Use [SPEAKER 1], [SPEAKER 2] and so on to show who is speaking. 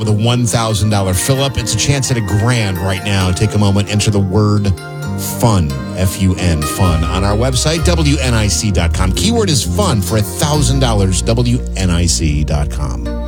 [SPEAKER 1] with a $1,000 fill-up. It's a chance at $1,000 right now. Take a moment, enter the word FUN, F-U-N, fun, on our website, WNIC.com. Keyword is FUN for $1,000, WNIC.com.